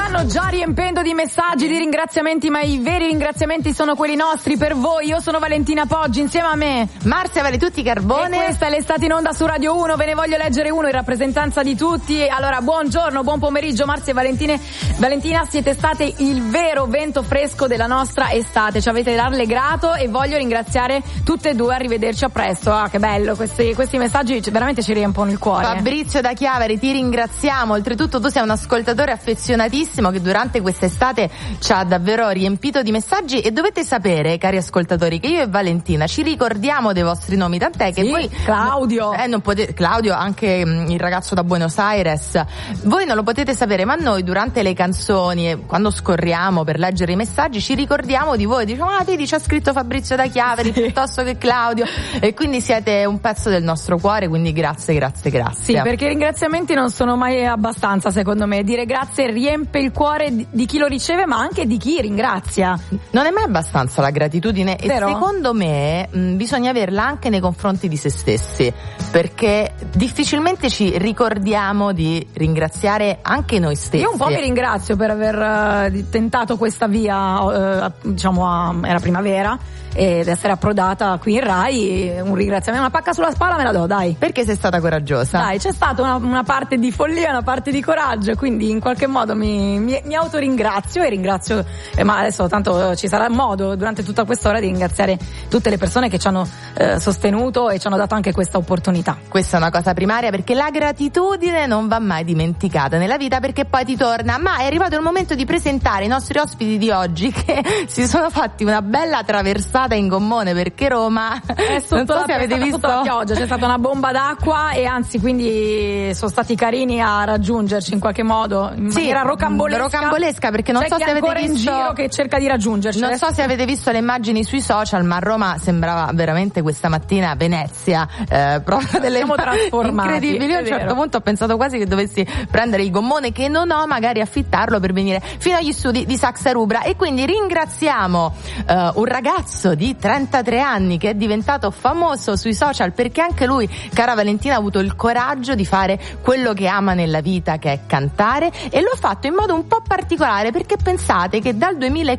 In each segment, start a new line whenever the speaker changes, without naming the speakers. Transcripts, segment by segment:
stanno già riempendo di messaggi, di ringraziamenti, ma i veri ringraziamenti sono quelli nostri per voi. Io sono Valentina Poggi, insieme a me
Marzia Valetutti Carbone.
E questa è l'estate in onda su Radio 1. Ve ne voglio leggere uno in rappresentanza di tutti. Allora, buongiorno, buon pomeriggio Marzia e Valentina, siete state il vero vento fresco della nostra estate, ci avete rallegrato e voglio ringraziare tutte e due. Arrivederci, a presto. Ah, che bello, questi messaggi veramente ci riempono il cuore.
Fabrizio da Chiavari, ti ringraziamo. Oltretutto tu sei un ascoltatore affezionatissimo che durante quest'estate ci ha davvero riempito di messaggi, e dovete sapere, cari ascoltatori, che io e Valentina ci ricordiamo dei vostri nomi, tant'è che voi
Claudio
non potete, Claudio, anche il ragazzo da Buenos Aires, voi non lo potete sapere, ma noi durante le canzoni, quando scorriamo per leggere i messaggi, ci ricordiamo di voi, diciamo vedi c'ha scritto Fabrizio da Chiavari piuttosto che Claudio, e quindi siete un pezzo del nostro cuore, quindi grazie.
Sì, perché i ringraziamenti non sono mai abbastanza, secondo me. Dire grazie riempie il cuore di chi lo riceve, ma anche di chi ringrazia.
Non è mai abbastanza la gratitudine,
vero?
E secondo me bisogna averla anche nei confronti di se stessi, perché difficilmente ci ricordiamo di ringraziare anche noi stessi.
Io un po' mi ringrazio per aver tentato questa via, era primavera, ed essere approdata qui in Rai. Un ringraziamento, una pacca sulla spalla me la do, dai.
Perché sei stata coraggiosa?
Dai, c'è stata una parte di follia, una parte di coraggio, quindi in qualche modo mi autoringrazio e ringrazio, ma adesso tanto ci sarà modo durante tutta quest'ora di ringraziare tutte le persone che ci hanno sostenuto e ci hanno dato anche questa opportunità.
Questa è una cosa primaria, perché la gratitudine non va mai dimenticata nella vita, perché poi ti torna. Ma è arrivato il momento di presentare i nostri ospiti di oggi, che si sono fatti una bella traversata in gommone, perché Roma
è sotto
non so se avete visto
la pioggia, c'è stata una bomba d'acqua, e anzi quindi sono stati carini a raggiungerci in qualche modo in maniera rocambolesca,
perché non so se avete visto,
in giro che cerca di raggiungerci.
Non so se avete visto le immagini sui social, ma Roma sembrava veramente questa mattina Venezia, proprio delle incredibili. Io a un certo punto ho pensato quasi che dovessi prendere il gommone che non ho, magari affittarlo per venire fino agli studi di Saxa Rubra. E quindi ringraziamo un ragazzo di 33 anni che è diventato famoso sui social, perché anche lui, cara Valentina, ha avuto il coraggio di fare quello che ama nella vita, che è cantare, e lo ha fatto in modo un po' particolare, perché pensate che dal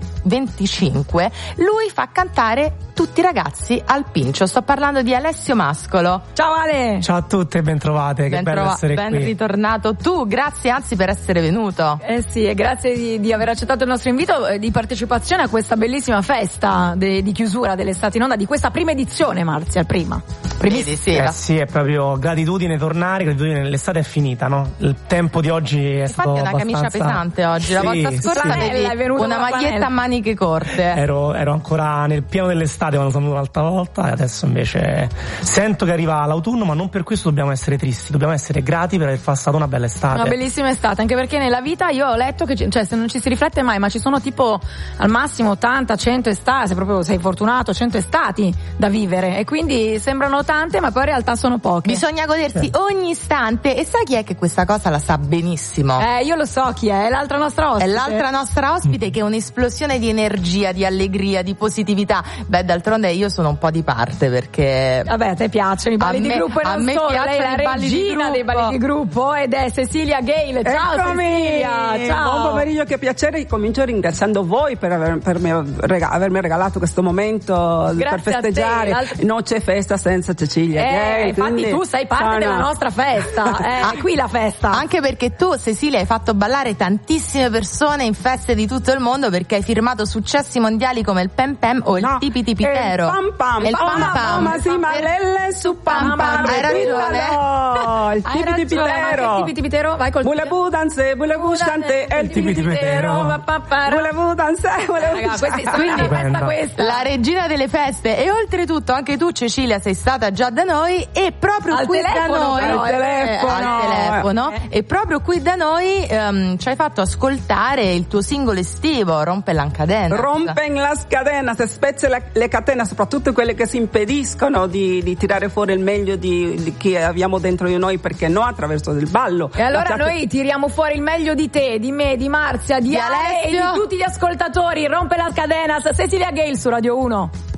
2025 lui fa cantare tutti i ragazzi al Pincio. Sto parlando di Alessio Mascolo.
Ciao Ale!
Ciao a tutte e ben trovate, che bello essere qui.
Ben ritornato tu, grazie anzi per essere venuto.
Sì, e grazie di aver accettato il nostro invito di partecipazione a questa bellissima festa di chiusura dell'estate in onda, di questa prima edizione, Marzia, primissima.
Sì, è proprio gratitudine tornare, gratitudine, l'estate è finita, no? Il tempo di oggi è stato
abbastanza... Infatti è una camicia pesante oggi, la volta scorsa avevi una maglietta a maniche corte.
Ero ancora nel pieno dell'estate quando sono venuto l'altra volta, e adesso invece sento che arriva l'autunno, ma non per questo dobbiamo essere tristi, dobbiamo essere grati per aver passato una bella estate.
Una bellissima estate, anche perché nella vita io ho letto che, cioè, se non ci si riflette mai, ma ci sono tipo al massimo 80, 100 estati, se proprio sei fortunato, 100 estati da vivere, e quindi sembrano tante, ma poi in realtà sono poche.
Bisogna godersi ogni istante. E sai chi è che questa cosa la sa benissimo?
Io lo so chi è l'altra nostra ospite.
È l'altra nostra ospite, che è un'esplosione di energia, di allegria, di positività. Beh, d'altronde io sono un po' di parte, perché
vabbè, a te piacciono i balli di gruppo, e non solo. Lei è la regina dei balli di gruppo, ed è Cecilia Gale. Ciao.
Eccomi.
Cecilia, ciao.
Buon pomeriggio, che piacere. Comincio ringraziando voi per avermi regalato questo momento per festeggiare. Non c'è festa senza Cecilia Gale.
Infatti quindi tu sei parte della nostra festa. È qui la festa.
Anche perché tu, Cecilia, hai fatto ballare tantissime persone in feste di tutto il mondo, perché hai firmato successi mondiali come il Pem Pem o il Tipi Tipitero.
Il Pam Pam.
Il Pam Pam.
Ma sì, ma lelle su Pam Pam.
Hai ragione.
Il Tipi Tipitero.
Il Tipi Tipitero, vai col
Volevo danze, volevo chante, il Tipi Tipitero. Volevo danze, volevo chante.
Quindi festa questa.
La regina delle feste. E oltretutto anche tu, Cecilia, sei stata già da noi, e proprio
al
qui
telefono,
da noi
al
telefono. E proprio qui da noi ci hai fatto ascoltare il tuo singolo estivo, Rompe la Cadena.
Rompen las cadenas, spezza le catene, soprattutto quelle che si impediscono di tirare fuori il meglio di chi abbiamo dentro di noi, perché no, attraverso il ballo.
E allora noi tiriamo fuori il meglio di te, di me, di Marzia, di Ale e di tutti gli ascoltatori. Rompe las cadenas, Cecilia Gale su Radio 1.